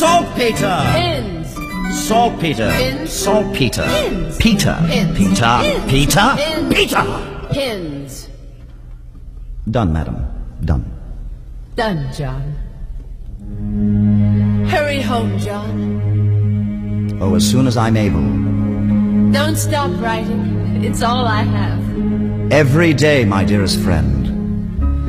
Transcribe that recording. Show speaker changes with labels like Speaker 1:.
Speaker 1: Saltpeter!
Speaker 2: Pins!
Speaker 1: Saltpeter!
Speaker 2: Pins.
Speaker 1: Saltpeter!
Speaker 2: Pins.
Speaker 1: Peter!
Speaker 2: Pins.
Speaker 1: Peter!
Speaker 2: Pins.
Speaker 1: Peter!
Speaker 2: Pins.
Speaker 1: Peter!
Speaker 2: Pins!
Speaker 1: Done, madam. Done.
Speaker 2: Done, John. Hurry home, John.
Speaker 1: Oh, as soon as I'm able.
Speaker 2: Don't stop writing. It's all I have.
Speaker 1: Every day, my dearest friend.